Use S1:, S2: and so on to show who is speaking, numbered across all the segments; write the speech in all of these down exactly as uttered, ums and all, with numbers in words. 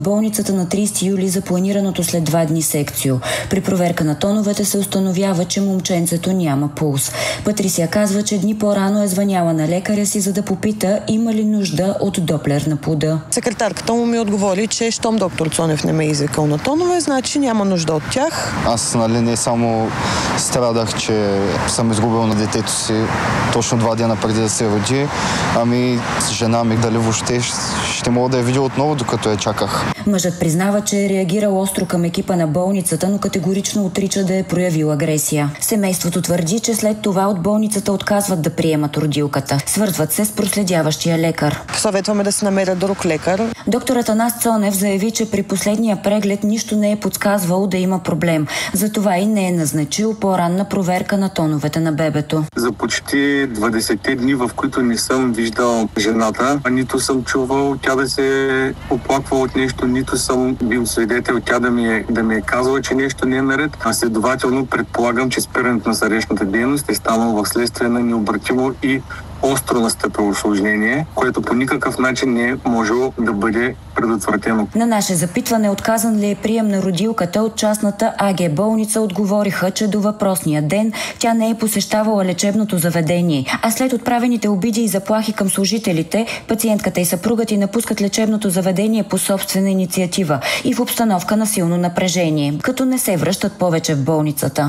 S1: Болницата на тридесети юли за планираното след два дни секцио. При проверка на тоновете се установява, че момченцето няма пулс. Патрисия казва, че дни по-рано е звъняла на лекаря си, за да попита има ли нужда от доплер на плода.
S2: Секретарката му ми отговори, че щом доктор Цонев не ме е извикал на тонове, значи няма нужда от тях.
S3: Аз нали не само страдах, че съм изгубил на детето си точно два дена преди да се роди, ами жена ми дали въобще ще мога да я видя отново, докато я чаках.
S1: Мъжът признава, че е реагирал остро към екипа на болницата, но категорично отрича да е проявил агресия. Семейството твърди, че след това от болницата отказват да приемат родилката. Свързват се с проследяващия лекар.
S2: Съветваме да се намерят друг лекар.
S1: Доктор Атанас Цонев заяви, че при последния преглед нищо не е подсказвало да има проблем. Затова и не е назначил по-ранна проверка на тоновете на бебето.
S4: За почти двадесет дни, в които не съм виждал жената, нито съм чувал тя да се оплаква от нещо, нито съм бил свидетел тя да ми е, да ми е казала, че нещо не е наред. А следователно предполагам, че спирането на сърдечната дейност е станало в следствие на необратимо и остро настъпило усложнение, което по никакъв начин не е можело да бъде предотвратено.
S1: На наше запитване отказан ли е прием на родилката от частната АГ болница отговориха, че до въпросния ден тя не е посещавала лечебното заведение, а след отправените обиди и заплахи към служителите, пациентката и съпругът й напускат лечебното заведение по собствена инициатива и в обстановка на силно напрежение, като не се връщат повече в болницата.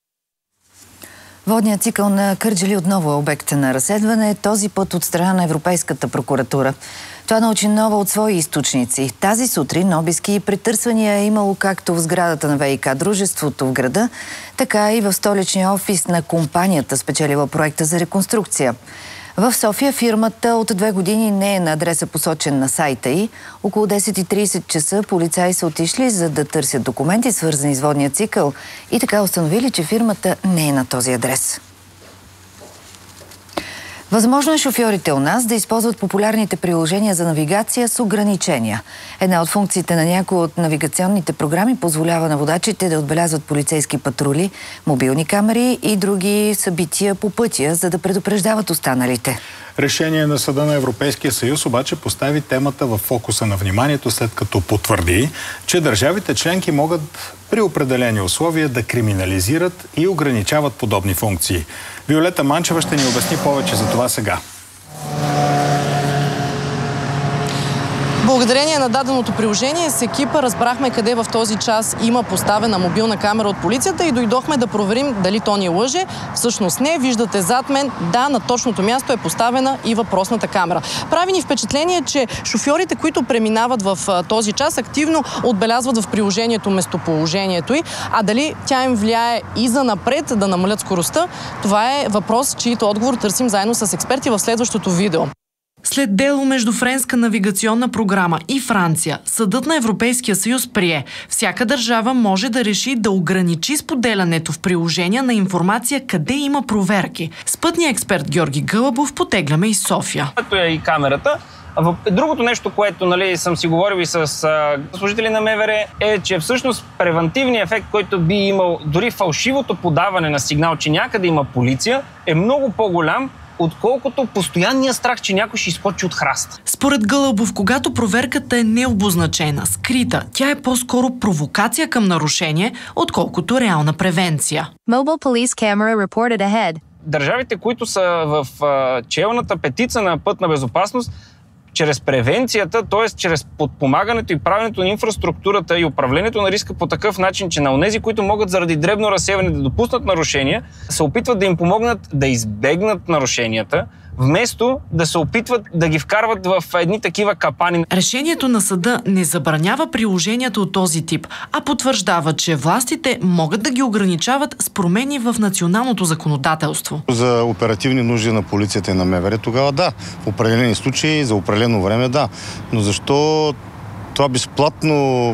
S5: Водният цикъл на Кърджали отново е обект на разследване, този път от страна на Европейската прокуратура. Това научи нова от свои източници. Тази сутрин обиски и претърсвания е имало както в сградата на ВиК дружеството в града, така и в столичния офис на компанията, спечелила проекта за реконструкция. В София фирмата от две години не е на адреса посочен на сайта й. Около десет и тридесет часа полицаи са отишли, за да търсят документи, свързани с водния цикъл, и така установили, че фирмата не е на този адрес. Възможно е шофьорите у нас да използват популярните приложения за навигация с ограничения. Една от функциите на някои от навигационните програми позволява на водачите да отбелязват полицейски патрули, мобилни камери и други събития по пътя, за да предупреждават останалите.
S6: Решение на Съда на Европейския съюз обаче постави темата в фокуса на вниманието, след като потвърди, че държавите членки могат при определени условия да криминализират и ограничават подобни функции. Виолета Манчева ще ни обясни повече за това сега.
S7: Благодарение на даденото приложение с екипа разбрахме къде в този час има поставена мобилна камера от полицията и дойдохме да проверим дали то ни лъже. Всъщност не, виждате зад мен, да, на точното място е поставена и въпросната камера. Прави ни впечатление, че шофьорите, които преминават в този час, активно отбелязват в приложението местоположението й, а дали тя им влияе и за напред да намалят скоростта, това е въпрос, чието отговор търсим заедно с експерти в следващото видео. След дело между френска навигационна програма и Франция, Съдът на Европейския съюз прие, всяка държава може да реши да ограничи споделянето в приложения на информация къде има проверки. С пътния експерт Георги Гълъбов потегляме из София.
S8: Ето е и камерата. Другото нещо, което нали, съм си говорил и с а, служители на МВР, е, че всъщност превентивният ефект, който би имал дори фалшивото подаване на сигнал, че някъде има полиция, е много по-голям, отколкото постоянния страх, че някой ще изскочи от храст.
S7: Според Гълъбов, когато проверката е необозначена, скрита, тя е по-скоро провокация към нарушение, отколкото реална превенция.
S9: Mobile police camera reported ahead.
S8: Държавите, които са в а, челната петица на пътна безопасност, чрез превенцията, т.е. чрез подпомагането и правенето на инфраструктурата и управлението на риска по такъв начин, че на онези, които могат заради дребно разсеване да допуснат нарушения, се опитват да им помогнат да избегнат нарушенията, вместо да се опитват да ги вкарват в едни такива капани.
S7: Решението на съда не забранява приложенията от този тип, а потвърждава, че властите могат да ги ограничават с промени в националното законодателство.
S3: За оперативни нужди на полицията и на МВР тогава да. В определени случаи, за определено време да. Но защо това безплатно,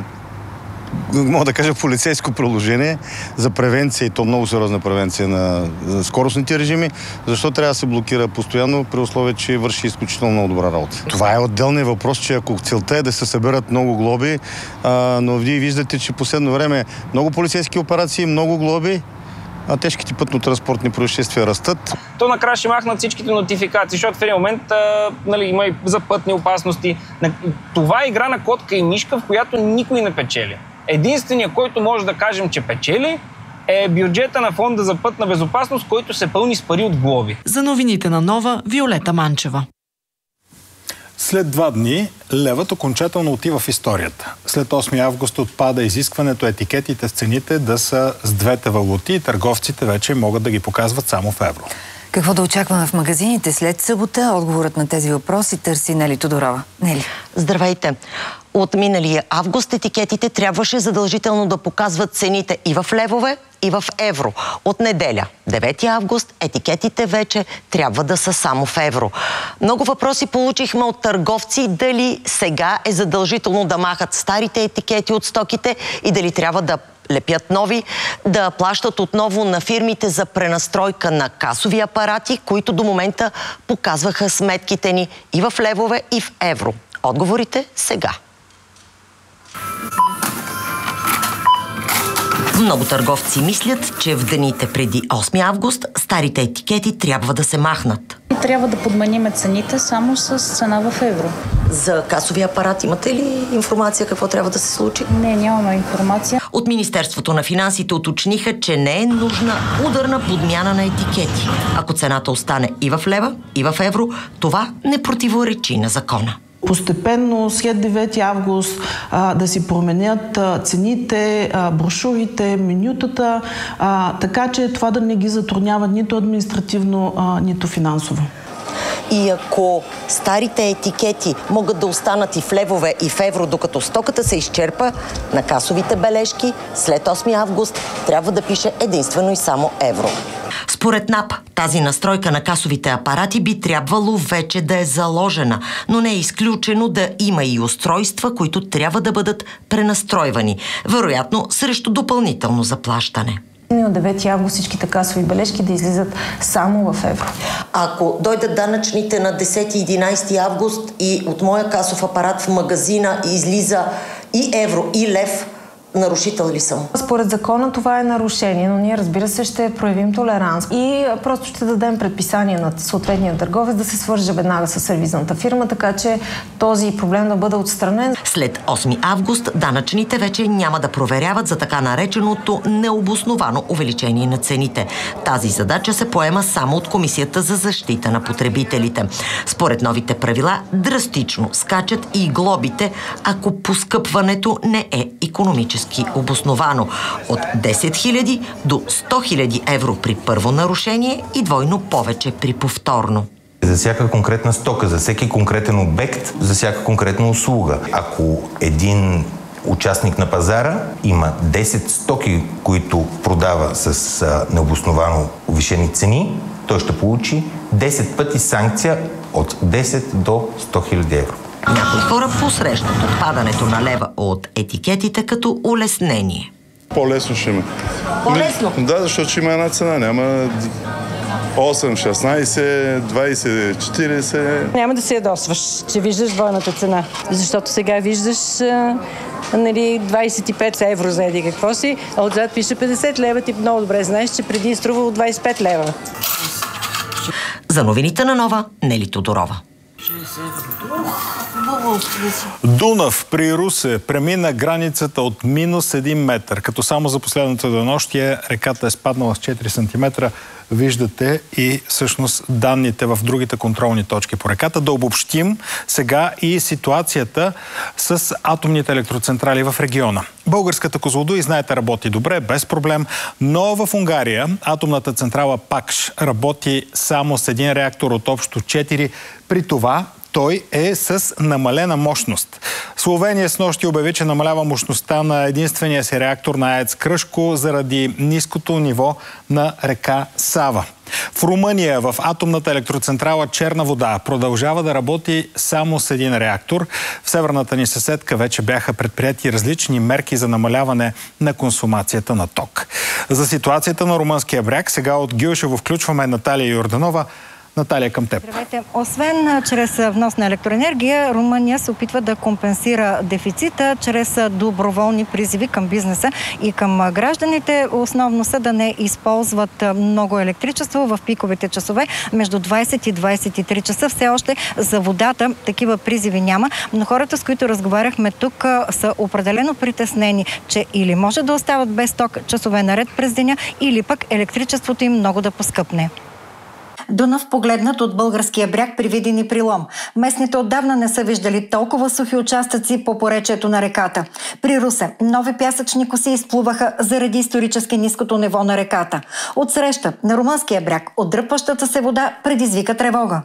S3: мога да кажа, полицейско приложение за превенция, и то много сериозна превенция на скоростните режими, защо трябва да се блокира постоянно при условие, че върши изключително много добра работа. Това е отделният въпрос, че ако целта е да се съберат много глоби, а, но вие виждате, че последно време много полицейски операции, много глоби, а тежките пътно-транспортни происшествия растат.
S8: То накрая ще махнат всичките нотификации, защото в един момент а, нали, има и за пътни опасности. Това е игра на котка и мишка, в която никой не печели. Единственият, който може да кажем, че печели, е бюджета на Фонда за пътна безопасност, който се пълни с пари от глоби.
S7: За новините на Нова, Виолета Манчева.
S6: След два дни левът окончателно отива в историята. След осми август отпада изискването етикетите в цените да са с двете валути и търговците вече могат да ги показват само в евро.
S5: Какво да очакваме в магазините след събота? Отговорът на тези въпроси търси Нели Тодорова. Нели.
S10: Здравейте! От миналия август етикетите трябваше задължително да показват цените и в левове, и в евро. От неделя, девети август, етикетите вече трябва да са само в евро. Много въпроси получихме от търговци дали сега е задължително да махат старите етикети от стоките и дали трябва да лепят нови, да плащат отново на фирмите за пренастройка на касови апарати, които до момента показваха сметките ни и в левове, и в евро. Отговорите сега. Много търговци мислят, че в дените преди осми август старите етикети трябва да се махнат.
S11: Трябва да подменим цените само с цена в евро.
S10: За касови апарат имате ли информация какво трябва да се случи?
S11: Не, нямаме информация.
S10: От Министерството на финансите уточниха, че не е нужна ударна подмяна на етикети. Ако цената остане и в лева, и в евро, това не противоречи на закона.
S12: Постепенно след девети август а, да си променят а, цените, а, брошурите, менютата, а, така че това да не ги затруднява нито административно, а, нито финансово.
S10: И ако старите етикети могат да останат и в левове, и в евро, докато стоката се изчерпа, на касовите бележки след осми август трябва да пише единствено и само евро. Според НАП, тази настройка на касовите апарати би трябвало вече да е заложена, но не е изключено да има и устройства, които трябва да бъдат пренастройвани, вероятно срещу допълнително заплащане.
S11: От девети август всичките касови бележки да излизат само в евро.
S10: Ако дойдат данъчните на десети и единайсети август и от моя касов апарат в магазина излиза и евро, и лев, нарушител ли съм?
S11: Според закона това е нарушение, но ние, разбира се, ще проявим толеранс и просто ще дадем предписание на съответния търговец да се свърже веднага с сервизната фирма, така че този проблем да бъде отстранен.
S10: След осми август данъчните вече няма да проверяват за така нареченото необосновано увеличение на цените. Тази задача се поема само от Комисията за защита на потребителите. Според новите правила драстично скачат и глобите, ако поскъпването не е икономически обосновано. От десет хиляди до сто хиляди евро при първо нарушение и двойно повече при повторно.
S13: За всяка конкретна стока, за всеки конкретен обект, за всяка конкретна услуга. Ако един участник на пазара има десет стоки, които продава с а, необосновано повишени цени, той ще получи десет пъти санкция от десет до сто хиляди евро.
S10: Някои хора посрещат отпадането на лева от етикетите като улеснение.
S14: По-лесно ще има.
S10: По-лесно?
S14: Да, защото ще има една цена. Няма осем, шестнайсет, двайсет, четирийсет.
S15: Няма да се ядосваш, че виждаш двойната цена. Защото сега виждаш а, нали, двайсет и пет евро за еди какво си, а отзад пише петдесет лева. Ти много добре знаеш, че преди струвало двайсет и пет лева.
S10: За новините на Нова, Нели Тодорова.
S6: Дунав при Русе премина границата от минус един метър, като само за последното денонощие реката е спаднала с четири сантиметра. Виждате и всъщност данните в другите контролни точки по реката. Да обобщим сега и ситуацията с атомните електроцентрали в региона. Българската Козлодуй, знаете, работи добре, без проблем, но в Унгария атомната централа Пакш работи само с един реактор от общо четири. При това той е с намалена мощност. Словения снощи обяви, че намалява мощността на единствения си реактор на АЕЦ Кръшко заради ниското ниво на река Сава. В Румъния в атомната електроцентрала Черна вода продължава да работи само с един реактор. В северната ни съседка вече бяха предприяти различни мерки за намаляване на консумацията на ток. За ситуацията на румънския бряг сега от Гюешево включваме Наталия Йорданова. Наталия, към теб.
S16: Здравейте. Освен чрез внос на електроенергия, Румъния се опитва да компенсира дефицита чрез доброволни призиви към бизнеса и към гражданите. Основно са да не използват много електричество в пиковите часове между двайсет и двайсет и три часа. Все още за водата такива призиви няма, но хората, с които разговаряхме тук, са определено притеснени, че или може да остават без ток часове наред през деня, или пък електричеството им много да поскъпне. Дунав погледнат от българския бряг при Видин и Прилом. Местните отдавна не са виждали толкова сухи участъци по поречието на реката. При Русе нови пясъчни коси изплуваха заради исторически ниското ниво на реката. Отсреща на румънския бряг отдръпващата се вода предизвика тревога.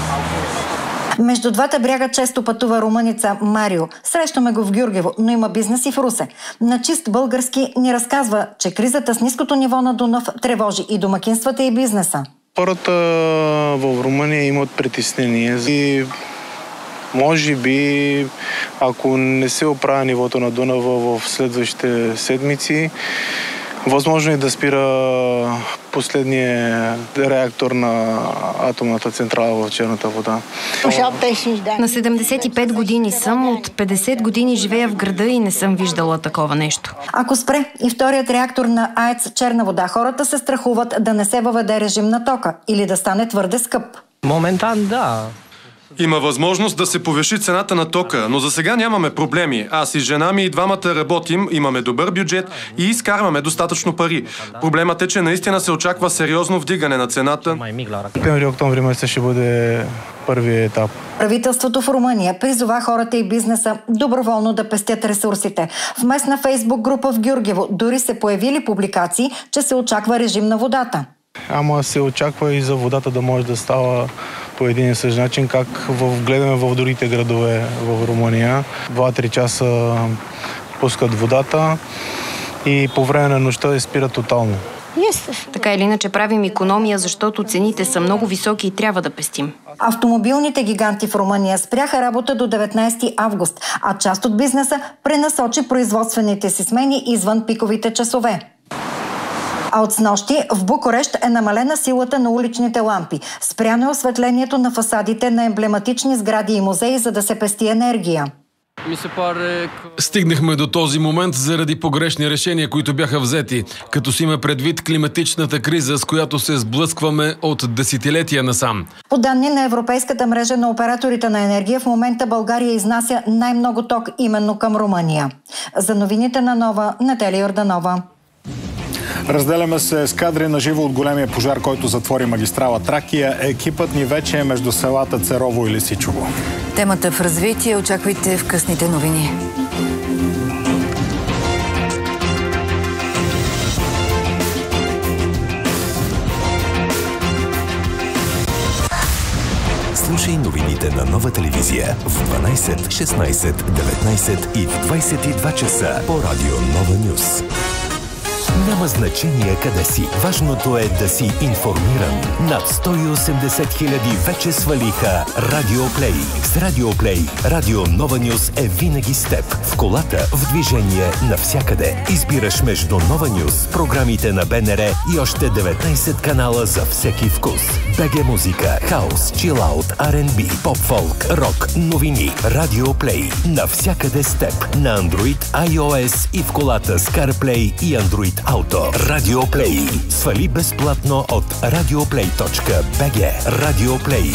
S16: Между двата бряга често пътува румъница Марио. Срещаме го в Гюргево, но има бизнес и в Русе. На чист български ни разказва, че кризата с ниското ниво на Дунав тревожи и домакинствата, и бизнеса.
S17: Хората в Румъния имат притеснение и може би, ако не се оправя нивото на Дунава в следващите седмици, възможно е да спира последния реактор на атомната централа в Черната вода.
S18: На седемдесет и пет години съм, от петдесет години живея в града и не съм виждала такова нещо.
S16: Ако спре и вторият реактор на АЕЦ Черна вода, хората се страхуват да не се въведе режим на тока или да стане твърде скъп.
S19: Моментално да.
S20: Има възможност да се повиши цената на тока, но за сега нямаме проблеми. Аз и жена ми и двамата работим, имаме добър бюджет и изкарваме достатъчно пари. Проблемът е, че наистина се очаква сериозно вдигане на цената.
S17: Септември-октомври месец ще бъде първият етап.
S16: Правителството в Румъния призова хората и бизнеса доброволно да пестят ресурсите. В местна фейсбук група в Гюргево дори се появили публикации, че се очаква режим на водата.
S17: Ама се очаква и за водата да може да става по един и същ начин, как в, гледаме в другите градове в Румъния. два-три часа пускат водата и по време на нощта спира тотално.
S18: Така или иначе правим икономия, защото цените са много високи и трябва да пестим.
S16: Автомобилните гиганти в Румъния спряха работа до деветнайсети август, а част от бизнеса пренасочи производствените си смени извън пиковите часове. А от снощи в Букурещ е намалена силата на уличните лампи. Спряно е осветлението на фасадите на емблематични сгради и музеи, за да се пести енергия.
S21: Стигнахме до този момент заради погрешни решения, които бяха взети, като си има предвид климатичната криза, с която се сблъскваме от десетилетия насам.
S16: По данни на Европейската мрежа на операторите на енергия, в момента България изнася най-много ток именно към Румъния. За новините на Нова, Наталия Йорданова.
S6: Разделяме се с кадри на живо от големия пожар, който затвори магистрала Тракия. Екипът ни вече е между селата Церово и Лисичово.
S5: Темата в развитие очаквайте в късните новини.
S22: Слушай новините на Нова телевизия в дванайсет, шестнайсет, деветнайсет и в двайсет и два часа по радио Нова Нюс. Няма значение къде си. Важното е да си информиран. Над сто и осемдесет хиляди вече свалиха Радио Плей. С Радио Плей Радио Нова Нюс е винаги с теб. В колата, в движение, навсякъде. Избираш между Нова Нюс, програмите на БНР и още деветнайсет канала за всеки вкус. БГ музика, хаус, чилаут, Ар енд Би, поп-фолк, рок, новини. Радио Плей. Навсякъде с теб. На Android, iOS и в колата с CarPlay и Android Auto. Радио Плей. Свали безплатно от радиоплей точка би джи. Радио Плей.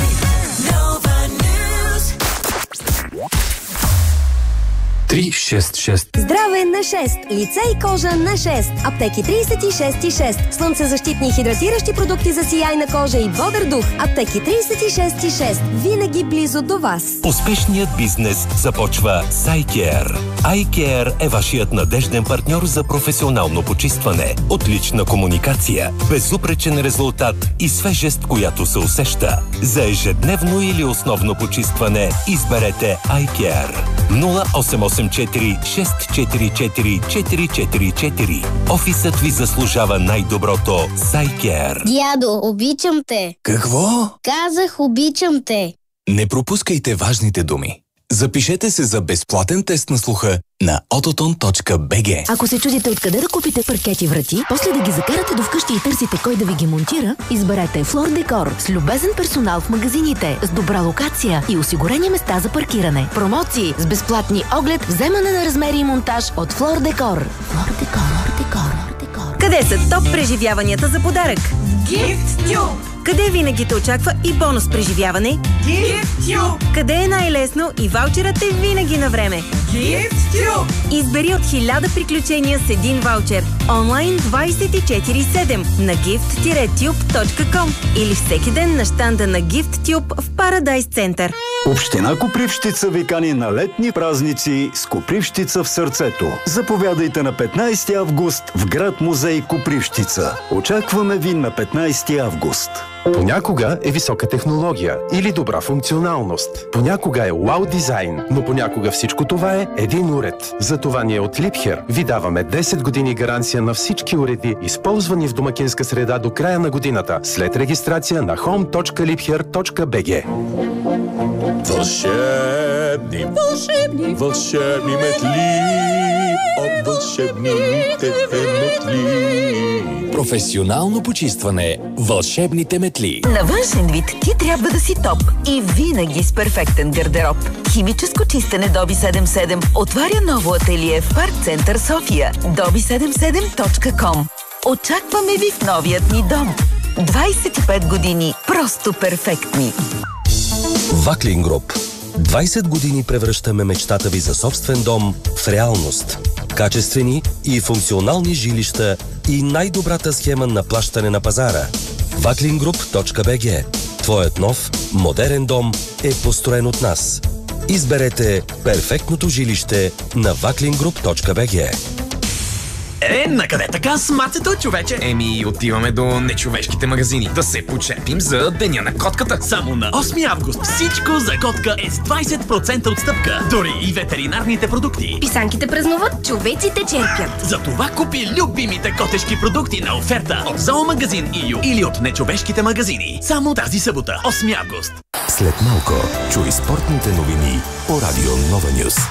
S23: три шест шест.
S24: Здраве на шест! Лице и кожа на шест! Аптеки трийсет и шест и шест. Слънцезащитни и хидратиращи продукти за сияйна кожа и бодър дух. Аптеки трийсет и шест и шест. Винаги близо до вас.
S22: Успешният бизнес започва с iCare. iCare е вашият надежден партньор за професионално почистване. Отлична комуникация, безупречен резултат и свежест, която се усеща. За ежедневно или основно почистване изберете iCare. нула осем осем четири шест четири четири четири четири четири. Офисът ви заслужава най-доброто с iCare.
S24: Дядо, обичам те.
S23: Какво?
S24: Казах, обичам те.
S23: Не пропускайте важните думи.
S1: Запишете се за безплатен тест на слуха на ототон точка би джи.
S2: Ако се чудите откъде да купите паркети врати, после да ги закарате до вкъщи и търсите кой да ви ги монтира, изберете Флор Декор с любезен персонал в магазините, с добра локация и осигурени места за паркиране. Промоции с безплатни оглед, вземане на размери и монтаж от Флор Декор. Флор Декор, Декор, Декор.
S4: Къде са топ преживяванията за подарък?
S19: Gift Tube!
S4: Къде винаги те очаква и бонус преживяване?
S19: Gift Tube!
S4: Къде е най-лесно и ваучерът е винаги на време?
S19: Gift Tube!
S4: Избери от хиляда приключения с един ваучер. Онлайн двайсет и четири седем на gift tube точка com или всеки ден на щанда на Gift Tube в Парадайс Център.
S25: Община Копривщица ви кани на летни празници с Копривщица в сърцето. Заповядайте на петнайсети август в град музей Копривщица. Очакваме ви на петнайсети август.
S26: Понякога е висока технология или добра функционалност. Понякога е вау дизайн, но понякога всичко това е един уред. Затова ние от Liebherr ви даваме десет години гаранция на всички уреди, използвани в домакинска среда до края на годината, след регистрация на home точка liebherr точка би джи.
S27: Вълшебни, вълшебни, вълшебни метли от вълшебните метли.
S22: Професионално почистване. Вълшебните метли.
S28: На външен вид ти трябва да си топ и винаги с перфектен гардероб. Химическо чистене Доби седемдесет и седем отваря ново ателие в Парк Център София. доби седемдесет и седем точка ком. Очакваме ви в новият ни дом. двайсет и пет години просто перфектни.
S22: Ваклин Груп. двайсет години превръщаме мечтата ви за собствен дом в реалност. Качествени и функционални жилища и най-добрата схема на плащане на пазара. ваклин груп точка би джи. Твоят нов, модерен дом е построен от нас. Изберете перфектното жилище на ваклин груп точка би джи.
S29: Е, накъде така с мацето, човече? Еми, отиваме до нечовешките магазини да се почепим за Деня на котката.
S30: Само на осми август всичко за котка е с двайсет процента отстъпка. Дори и ветеринарните продукти.
S18: Писанките празнуват, човеците черпят.
S30: Затова купи любимите котешки продукти на оферта от зоомагазин и ю или от нечовешките магазини. Само тази събота, осми август.
S22: След малко чуй спортните новини по Радио Нова Нюс.